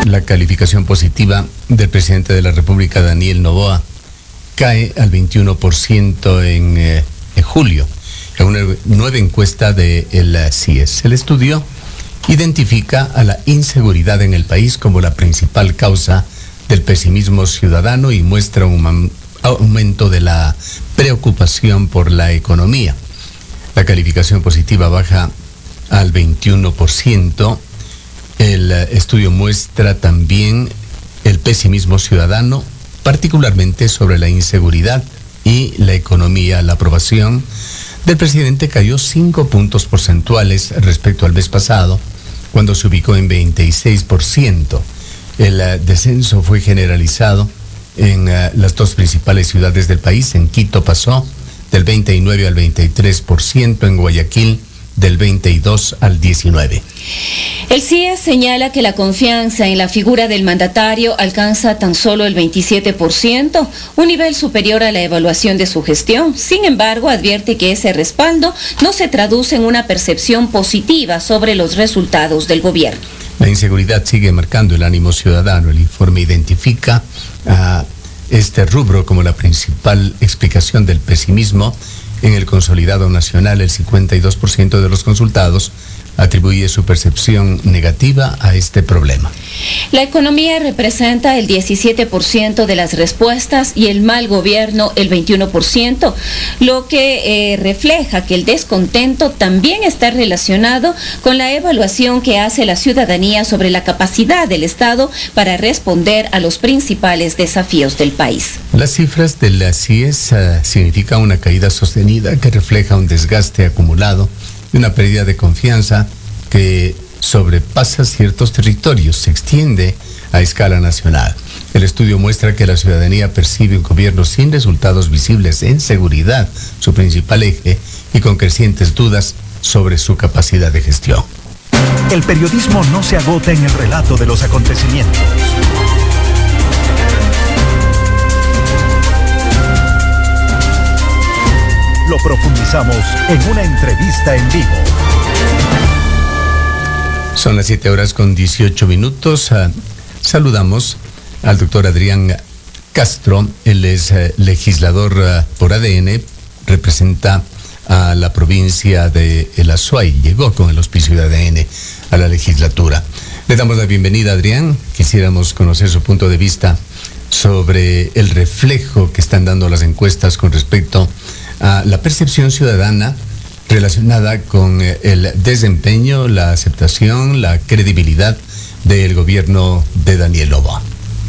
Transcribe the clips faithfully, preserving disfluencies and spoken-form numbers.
la calificación positiva del presidente de la República, Daniel Noboa, cae al veintiuno por ciento en, eh, en julio, en una nueva encuesta de el C I E S. El estudio identifica a la inseguridad en el país como la principal causa del pesimismo ciudadano y muestra un aumento de la preocupación por la economía. La calificación positiva baja al veintiuno por ciento. El estudio muestra también el pesimismo ciudadano, particularmente sobre la inseguridad y la economía. La aprobación del presidente cayó cinco puntos porcentuales respecto al mes pasado, cuando se ubicó en veintiséis por ciento. El uh, descenso fue generalizado en uh, las dos principales ciudades del país. En Quito pasó del veintinueve al veintitrés por ciento, en Guayaquil del veintidós al diecinueve. El C I E S señala que la confianza en la figura del mandatario alcanza tan solo el veintisiete por ciento, un nivel superior a la evaluación de su gestión. Sin embargo, advierte que ese respaldo no se traduce en una percepción positiva sobre los resultados del gobierno. La inseguridad sigue marcando el ánimo ciudadano. El informe identifica a este rubro como la principal explicación del pesimismo. En el consolidado nacional, el cincuenta y dos por ciento de los consultados atribuye su percepción negativa a este problema. La economía representa el diecisiete por ciento de las respuestas y el mal gobierno el veintiuno por ciento, lo que eh, refleja que el descontento también está relacionado con la evaluación que hace la ciudadanía sobre la capacidad del Estado para responder a los principales desafíos del país. Las cifras de la C I E S uh, significan una caída sostenida que refleja un desgaste acumulado y una pérdida de confianza que sobrepasa ciertos territorios, se extiende a escala nacional. El estudio muestra que la ciudadanía percibe un gobierno sin resultados visibles en seguridad, su principal eje, y con crecientes dudas sobre su capacidad de gestión. El periodismo no se agota en el relato de los acontecimientos. Lo profundizamos en una entrevista en vivo. Son las siete horas con dieciocho minutos. Uh, saludamos al doctor Adrián Castro. Él es uh, legislador uh, por A D N, representa a la provincia de El Azuay. Llegó con el auspicio de A D N a la legislatura. Le damos la bienvenida, Adrián. Quisiéramos conocer su punto de vista sobre el reflejo que están dando las encuestas con respecto a la percepción ciudadana relacionada con el desempeño, la aceptación, la credibilidad del gobierno de Daniel Noboa.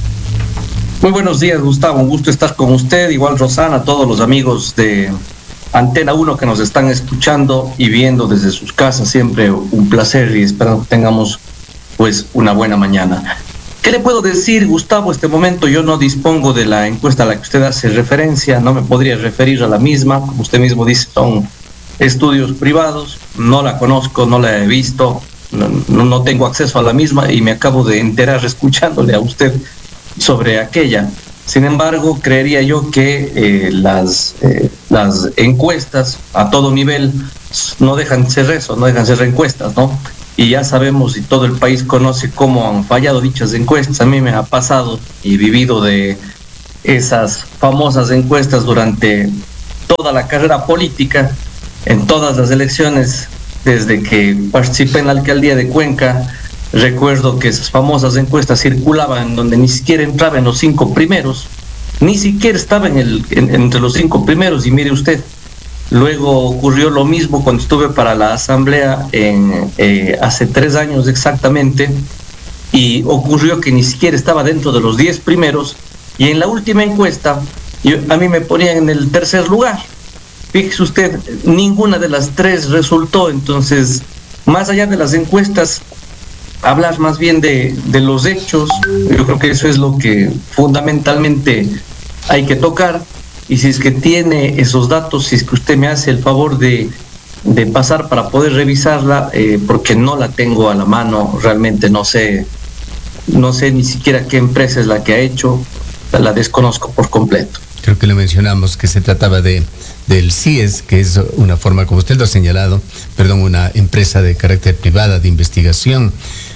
Muy buenos días, Gustavo, un gusto estar con usted, igual Rosana, todos los amigos de Antena uno que nos están escuchando y viendo desde sus casas, siempre un placer y espero que tengamos pues una buena mañana. ¿Qué le puedo decir, Gustavo? Este momento yo no dispongo de la encuesta a la que usted hace referencia, no me podría referir a la misma, como usted mismo dice, son estudios privados, no la conozco, no la he visto, no, no tengo acceso a la misma y me acabo de enterar escuchándole a usted sobre aquella. Sin embargo, creería yo que eh, las, eh, las encuestas a todo nivel no dejan de ser eso, no dejan de ser encuestas, ¿no? Y ya sabemos y todo el país conoce cómo han fallado dichas encuestas. A mí me ha pasado y vivido de esas famosas encuestas durante toda la carrera política, en todas las elecciones, desde que participé en la alcaldía de Cuenca. Recuerdo que esas famosas encuestas circulaban donde ni siquiera entraba en los cinco primeros, ni siquiera estaba en el, en, entre los cinco primeros, y mire usted, luego ocurrió lo mismo cuando estuve para la asamblea en, eh, hace tres años exactamente, y ocurrió que ni siquiera estaba dentro de los diez primeros, y en la última encuesta yo, a mí me ponían en el tercer lugar. Fíjese usted, ninguna de las tres resultó. Entonces, más allá de las encuestas, hablar más bien de, de los hechos. Yo creo que eso es lo que fundamentalmente hay que tocar. Y si es que tiene esos datos, si es que usted me hace el favor de, de pasar para poder revisarla, eh, porque no la tengo a la mano, realmente no sé, no sé ni siquiera qué empresa es la que ha hecho, la desconozco por completo. Creo que le mencionamos que se trataba de del C I E S, que es una forma, como usted lo ha señalado, perdón, una empresa de carácter privada de investigación.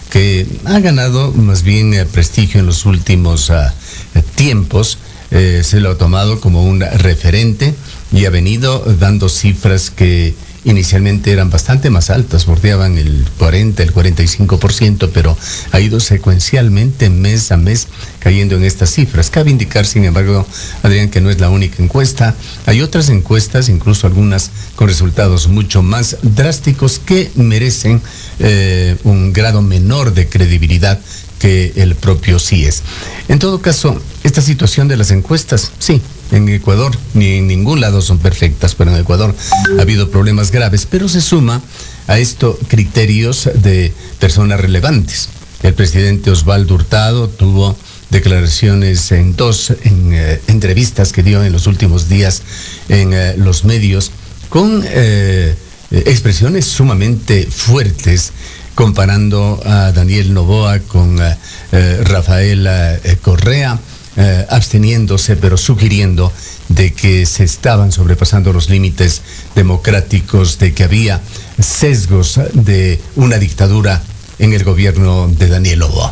que ha ganado más bien eh, prestigio en los últimos uh, tiempos. Eh, se lo ha tomado como un referente y ha venido dando cifras que inicialmente eran bastante más altas, bordeaban el cuarenta, el cuarenta y cinco por ciento, pero ha ido secuencialmente mes a mes cayendo en estas cifras. Cabe indicar, sin embargo, Adrián, que no es la única encuesta. Hay otras encuestas, incluso algunas con resultados mucho más drásticos, que merecen eh, un grado menor de credibilidad que el propio C I E S. En todo caso, esta situación de las encuestas, sí, en Ecuador ni en ningún lado son perfectas, pero en Ecuador ha habido problemas graves, pero se suma a esto criterios de personas relevantes. El presidente Osvaldo Hurtado tuvo declaraciones en dos en, eh, entrevistas que dio en los últimos días en eh, los medios con eh, expresiones sumamente fuertes, comparando a Daniel Noboa con uh, uh, Rafael uh, Correa, uh, absteniéndose pero sugiriendo de que se estaban sobrepasando los límites democráticos, de que había sesgos de una dictadura en el gobierno de Daniel Noboa.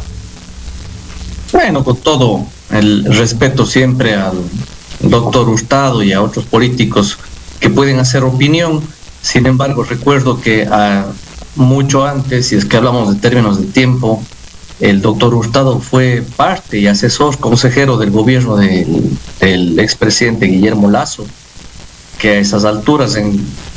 Bueno, con todo el respeto siempre al doctor Hurtado y a otros políticos que pueden hacer opinión, sin embargo recuerdo que a mucho antes, si es que hablamos de términos de tiempo, el doctor Hurtado fue parte y asesor consejero del gobierno de, del expresidente Guillermo Lasso, que a esas alturas en,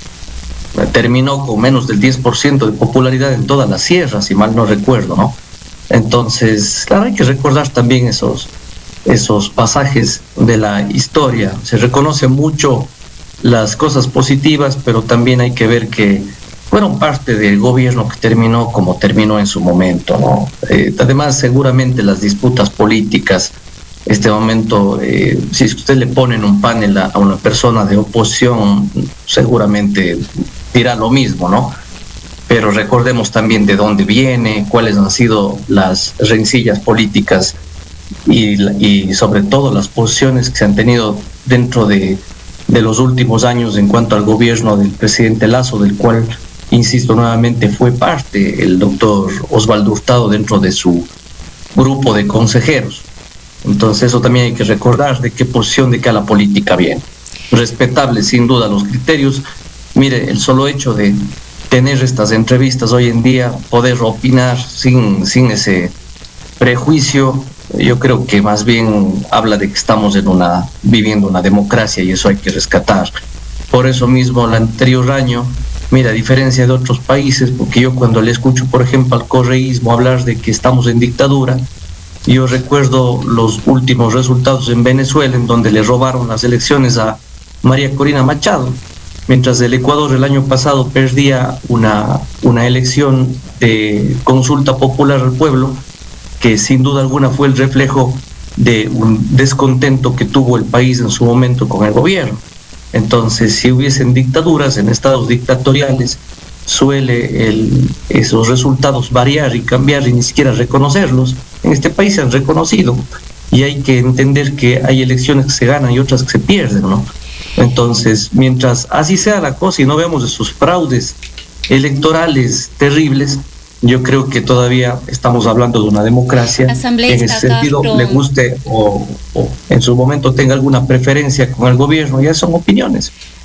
terminó con menos del diez por ciento de popularidad en toda la sierra, si mal no recuerdo, ¿no? Entonces, claro, hay que recordar también esos, esos pasajes de la historia. Se reconoce mucho las cosas positivas, pero también hay que ver que fueron parte del gobierno que terminó como terminó en su momento, ¿no? Eh, además, seguramente las disputas políticas, este momento, eh, si usted le pone en un panel a, a una persona de oposición, seguramente dirá lo mismo, ¿no? Pero recordemos también de dónde viene, cuáles han sido las rencillas políticas y, y sobre todo las posiciones que se han tenido dentro de, de los últimos años en cuanto al gobierno del presidente Lasso, del cual, insisto nuevamente, fue parte el doctor Osvaldo Hurtado dentro de su grupo de consejeros. Entonces eso también hay que recordar de qué posición de cada política viene. Respetable sin duda los criterios. Mire, el solo hecho de tener estas entrevistas hoy en día, poder opinar sin, sin ese prejuicio, yo creo que más bien habla de que estamos en una, viviendo una democracia, y eso hay que rescatar. Por eso mismo el anterior año, mira, a diferencia de otros países, porque yo cuando le escucho, por ejemplo, al correísmo hablar de que estamos en dictadura, yo recuerdo los últimos resultados en Venezuela, en donde le robaron las elecciones a María Corina Machado, mientras el Ecuador el año pasado perdía una, una elección de consulta popular al pueblo, que sin duda alguna fue el reflejo de un descontento que tuvo el país en su momento con el gobierno. Entonces, si hubiesen dictaduras, en estados dictatoriales, suele el, esos resultados variar y cambiar y ni siquiera reconocerlos. En este país se han reconocido, y hay que entender que hay elecciones que se ganan y otras que se pierden, ¿no? Entonces, mientras así sea la cosa y no vemos esos fraudes electorales terribles, yo creo que todavía estamos hablando de una democracia. Asamblea en ese sentido, le guste o, o en su momento tenga alguna preferencia con el gobierno, ya son opiniones.